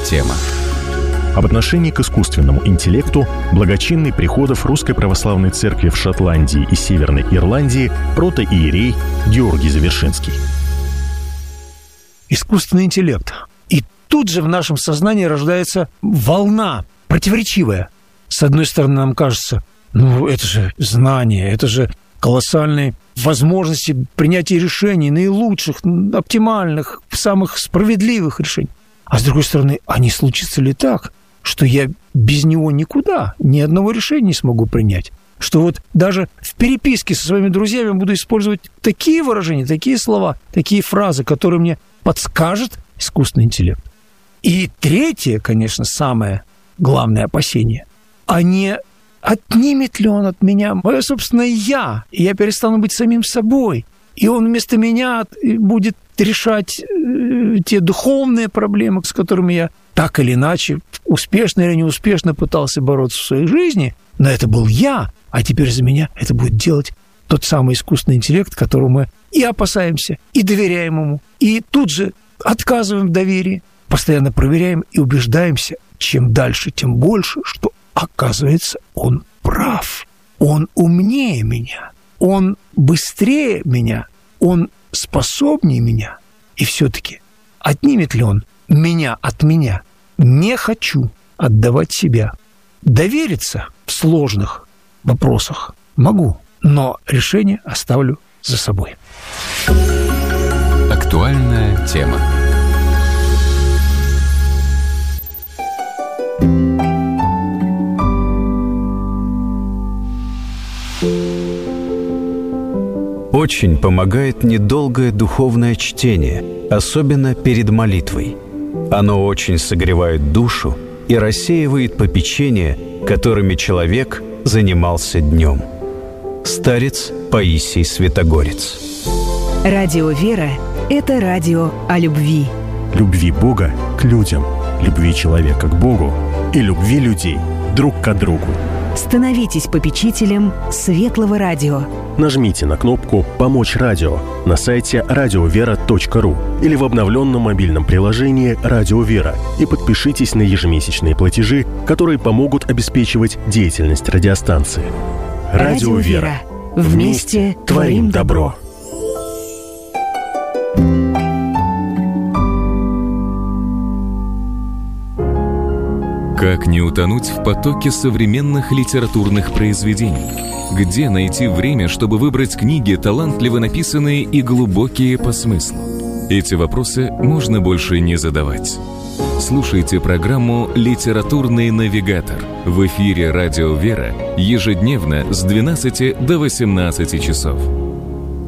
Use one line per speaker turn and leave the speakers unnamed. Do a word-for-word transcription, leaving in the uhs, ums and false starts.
тема.
Об отношении к искусственному интеллекту благочинный приходов Русской Православной Церкви в Шотландии и Северной Ирландии протоиерей Георгий Завершинский.
Искусственный интеллект. И тут же в нашем сознании рождается волна противоречивая. С одной стороны, нам кажется, ну, это же знание, это же колоссальные возможности принятия решений, наилучших, оптимальных, самых справедливых решений. А с другой стороны, а не случится ли так, что я без него никуда, ни одного решения не смогу принять? Что вот даже в переписке со своими друзьями буду использовать такие выражения, такие слова, такие фразы, которые мне подскажет искусственный интеллект. И третье, конечно, самое главное опасение, а не отнимет ли он от меня мое собственное «я», и я перестану быть самим собой, и он вместо меня будет решать э, те духовные проблемы, с которыми я так или иначе, успешно или неуспешно пытался бороться в своей жизни, но это был я, а теперь за меня это будет делать тот самый искусственный интеллект, которому мы и опасаемся, и доверяем ему, и тут же отказываем в доверии, постоянно проверяем и убеждаемся, чем дальше, тем больше, что, оказывается, он прав, он умнее меня, он быстрее меня, он способнее меня. И все-таки отнимет ли он меня от меня? Не хочу отдавать себя. Довериться в сложных вопросах могу, но решение оставлю за собой.
Актуальная тема.
Очень помогает недолгое духовное чтение, особенно перед молитвой. Оно очень согревает душу и рассеивает попечения, которыми человек занимался днем. Старец Паисий Святогорец.
Радио «Вера» – это радио о любви.
Любви Бога к людям, любви человека к Богу и любви людей друг к другу.
Становитесь попечителем Светлого Радио.
Нажмите на кнопку «Помочь радио» на сайте радиовера точка ру или в обновленном мобильном приложении «Радио Вера» и подпишитесь на ежемесячные платежи, которые помогут обеспечивать деятельность радиостанции. Радио Вера.
Вместе творим добро.
Как не утонуть в потоке современных литературных произведений? Где найти время, чтобы выбрать книги, талантливо написанные и глубокие по смыслу? Эти вопросы можно больше не задавать. Слушайте программу «Литературный навигатор» в эфире «Радио Вера» ежедневно с двенадцати до восемнадцати часов.